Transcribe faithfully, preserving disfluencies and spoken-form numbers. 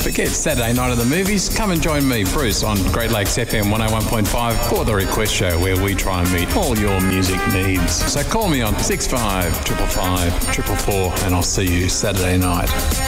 Forget Saturday night at the movies. Come and join me, Bruce, on Great Lakes F M one oh one point five for The Request Show, where we try and meet all your music needs. So call me on six five five five five four four four and I'll see you Saturday night.